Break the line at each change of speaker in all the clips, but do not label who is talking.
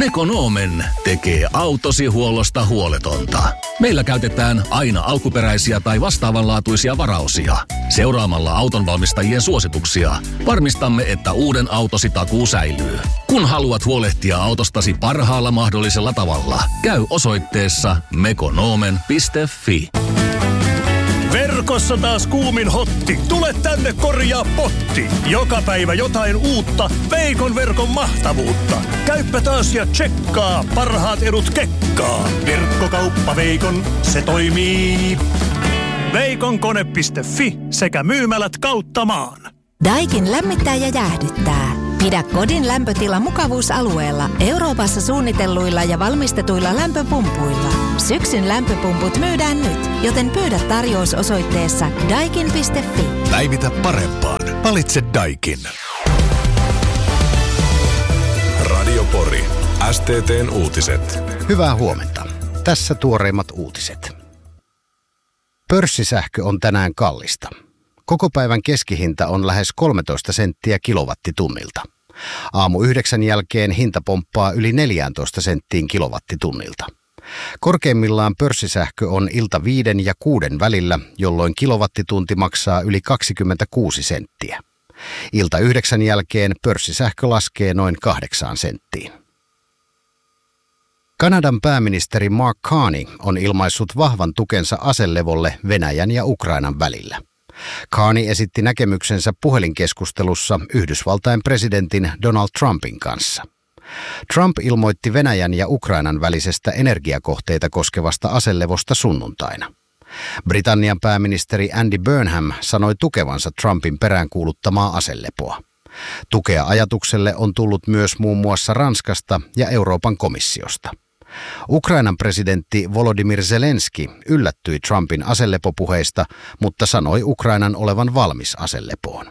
Mekonomen tekee autosi huollosta huoletonta. Meillä käytetään aina alkuperäisiä tai vastaavanlaatuisia varaosia. Seuraamalla autonvalmistajien suosituksia varmistamme, että uuden autosi takuu säilyy. Kun haluat huolehtia autostasi parhaalla mahdollisella tavalla, käy osoitteessa mekonomen.fi.
Verkossa taas kuumin hotti. Tule tänne korjaa potti. Joka päivä jotain uutta. Veikon verkon mahtavuutta. Käyppä taas ja tsekkaa. Parhaat edut kekkaa. Verkkokauppa Veikon, se toimii. Veikonkone.fi sekä myymälät kautta maan.
Daikin lämmittää ja jäähdyttää. Pidä kodin lämpötila mukavuusalueella Euroopassa suunnitelluilla ja valmistetuilla lämpöpumpuilla. Syksyn lämpöpumput myydään nyt, joten pyydä tarjous osoitteessa daikin.fi.
Päivitä parempaan. Valitse Daikin. Radio Pori. STT:n uutiset.
Hyvää huomenta. Tässä tuoreimmat uutiset. Pörssisähkö on tänään kallista. Koko päivän keskihinta on lähes 13 senttiä kilowattitunnilta. Aamu 9 jälkeen hinta pomppaa yli 14 senttiin kilowattitunnilta. Korkeimmillaan pörssisähkö on ilta 5 ja 6 välillä, jolloin kilowattitunti maksaa yli 26 senttiä. Ilta 9 jälkeen pörssisähkö laskee noin 8 senttiin. Kanadan pääministeri Mark Carney on ilmaissut vahvan tukensa aselevolle Venäjän ja Ukrainan välillä. Carney esitti näkemyksensä puhelinkeskustelussa Yhdysvaltain presidentin Donald Trumpin kanssa. Trump ilmoitti Venäjän ja Ukrainan välisestä energiakohteita koskevasta aselevosta sunnuntaina. Britannian pääministeri Andy Burnham sanoi tukevansa Trumpin peräänkuuluttamaa aselepoa. Tukea ajatukselle on tullut myös muun muassa Ranskasta ja Euroopan komissiosta. Ukrainan presidentti Volodymyr Zelenski yllättyi Trumpin aselepopuheista, mutta sanoi Ukrainan olevan valmis aselepoon.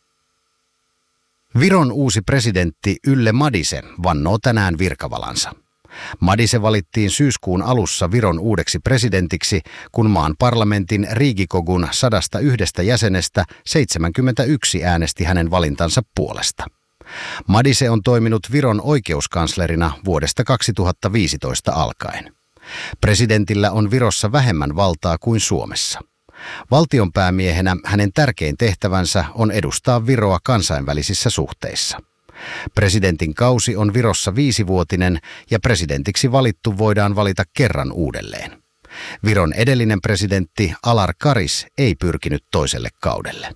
Viron uusi presidentti Yle Madise vannoo tänään virkavalansa. Madise valittiin syyskuun alussa Viron uudeksi presidentiksi, kun maan parlamentin Riigikogun 101 jäsenestä 71 äänesti hänen valintansa puolesta. Madise on toiminut Viron oikeuskanslerina vuodesta 2015 alkaen. Presidentillä on Virossa vähemmän valtaa kuin Suomessa. Valtionpäämiehenä hänen tärkein tehtävänsä on edustaa Viroa kansainvälisissä suhteissa. Presidentin kausi on Virossa 5-vuotinen ja presidentiksi valittu voidaan valita kerran uudelleen. Viron edellinen presidentti Alar Karis ei pyrkinyt toiselle kaudelle.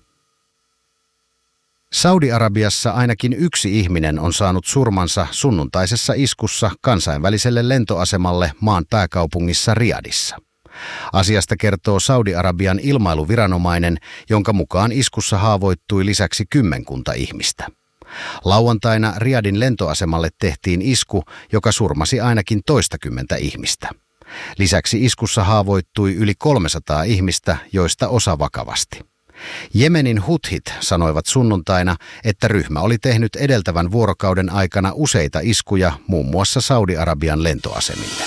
Saudi-Arabiassa ainakin yksi ihminen on saanut surmansa sunnuntaisessa iskussa kansainväliselle lentoasemalle maan pääkaupungissa Riyadissa. Asiasta kertoo Saudi-Arabian ilmailuviranomainen, jonka mukaan iskussa haavoittui lisäksi 10 ihmistä. Lauantaina Riyadin lentoasemalle tehtiin isku, joka surmasi ainakin 20 ihmistä. Lisäksi iskussa haavoittui yli 300 ihmistä, joista osa vakavasti. Jemenin Huthit sanoivat sunnuntaina, että ryhmä oli tehnyt edeltävän vuorokauden aikana useita iskuja muun muassa Saudi-Arabian lentoasemille.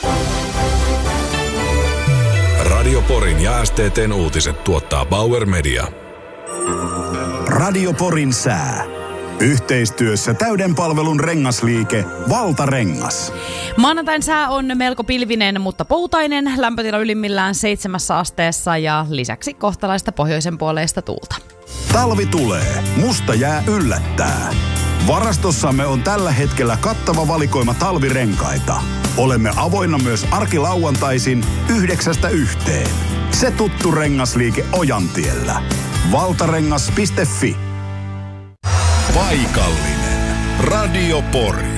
Radio Porin ja STT:n uutiset tuottaa Bauer Media.
Radio Porin sää. Yhteistyössä täyden palvelun rengasliike Valtarengas.
Maanantain sää on melko pilvinen, mutta poutainen. Lämpötila ylimmillään 7 asteessa ja lisäksi kohtalaista pohjoisen puoleista tuulta.
Talvi tulee. Musta jää yllättää. Varastossamme on tällä hetkellä kattava valikoima talvirenkaita. Olemme avoinna myös arkilauantaisin 9–1. Se tuttu rengasliike Ojantiellä. Valtarengas.fi.
Paikallinen. Radio Pori.